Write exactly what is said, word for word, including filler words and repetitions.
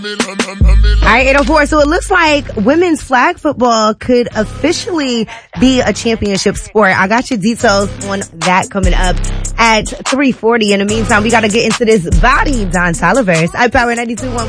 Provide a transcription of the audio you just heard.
All right, eight oh four. So it looks like women's flag football could officially be a championship sport. I got your details on that coming up at three forty. In the meantime, we got to get into this body. Don Toliver. I Power ninety-two point one.